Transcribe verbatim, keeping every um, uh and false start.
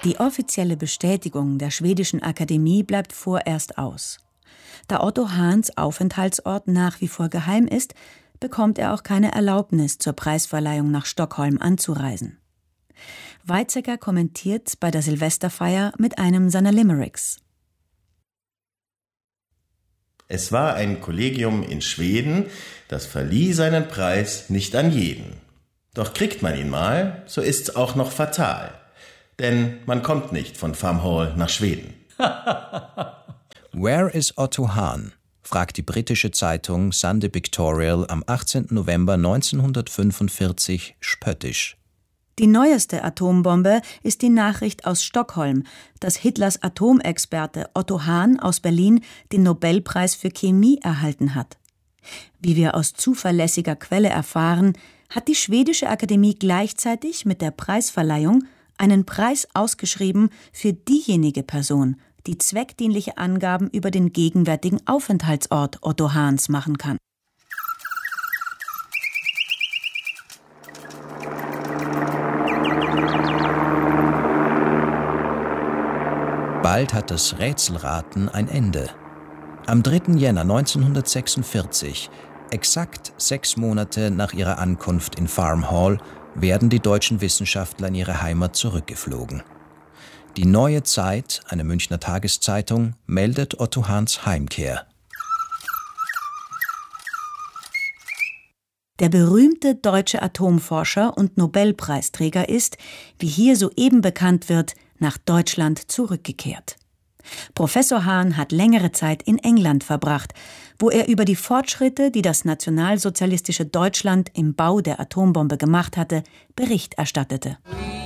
Die offizielle Bestätigung der schwedischen Akademie bleibt vorerst aus. Da Otto Hahns Aufenthaltsort nach wie vor geheim ist, bekommt er auch keine Erlaubnis, zur Preisverleihung nach Stockholm anzureisen. Weizsäcker kommentiert bei der Silvesterfeier mit einem seiner Limericks. Es war ein Kollegium in Schweden, das verlieh seinen Preis nicht an jeden. Doch kriegt man ihn mal, so ist's auch noch fatal. Denn man kommt nicht von Farm Hall nach Schweden. Where is Otto Hahn? Fragt die britische Zeitung Sunday Pictorial am achtzehnten November neunzehnhundertfünfundvierzig spöttisch. Die neueste Atombombe ist die Nachricht aus Stockholm, dass Hitlers Atomexperte Otto Hahn aus Berlin den Nobelpreis für Chemie erhalten hat. Wie wir aus zuverlässiger Quelle erfahren, hat die schwedische Akademie gleichzeitig mit der Preisverleihung einen Preis ausgeschrieben für diejenige Person, die zweckdienliche Angaben über den gegenwärtigen Aufenthaltsort Otto Hahns machen kann. Bald hat das Rätselraten ein Ende. Am dritten Jänner neunzehnhundertsechsundvierzig, exakt sechs Monate nach ihrer Ankunft in Farm Hall, werden die deutschen Wissenschaftler in ihre Heimat zurückgeflogen. Die Neue Zeit, eine Münchner Tageszeitung, meldet Otto Hahns Heimkehr. Der berühmte deutsche Atomforscher und Nobelpreisträger ist, wie hier soeben bekannt wird, nach Deutschland zurückgekehrt. Professor Hahn hat längere Zeit in England verbracht, wo er über die Fortschritte, die das nationalsozialistische Deutschland im Bau der Atombombe gemacht hatte, Bericht erstattete.